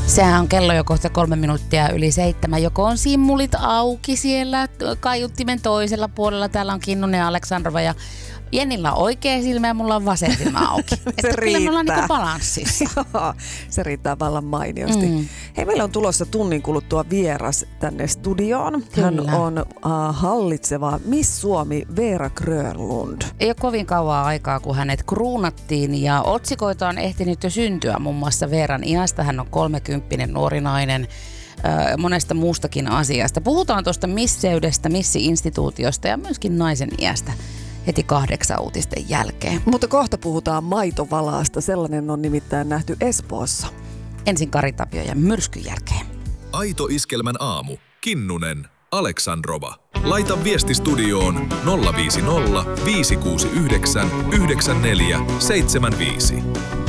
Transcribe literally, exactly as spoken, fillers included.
Sehän on kello jo kohta kolme minuuttia yli seitsemän. Joko on simmulit auki siellä kaiuttimen toisella puolella. Täällä on Kinnunen ja Aleksandrova ja Jennillä on oikea silmä ja mulla on vasen silmä auki. Se että riittää. Kyllä me ollaan niinku balanssissa. Joo, se riittää vallan mainiosti. Mm. Hei, meillä on tulossa tunnin kuluttua vieras tänne studioon. Kyllä. Hän on uh, hallitseva Miss Suomi Veera Grönlund. Ei ole kovin kauaa aikaa, kun hänet kruunattiin ja otsikoita on ehtinyt jo syntyä muun muassa Veeran iästä. Hän on kolmekymppinen nuori nainen. Monesta muustakin asiasta. Puhutaan tuosta misseydestä, missi-instituutiosta ja myöskin naisen iästä heti kahdeksan uutisten jälkeen. Mutta kohta puhutaan maitovalaasta. Sellainen on nimittäin nähty Espoossa. Ensin Kari Tapio ja myrskyn jälkeen. Aito Iskelmän aamu. Kinnunen, Aleksandrova. Laita viesti studioon nolla viisi nolla, viisi kuusi yhdeksän, yhdeksän neljä, seitsemän viisi.